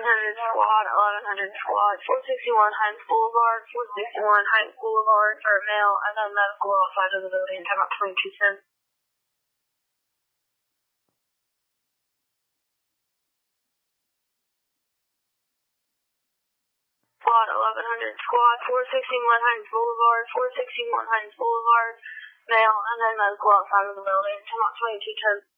1100 squad, 1100 squad, 461 Heinz Boulevard, 461 Heinz Boulevard for mail, and then medical outside of the building, time out 2210. Squad, 1100 squad, 461 Heinz Boulevard, 461 Heinz Boulevard, mail, and then medical outside of the building, time out 2210.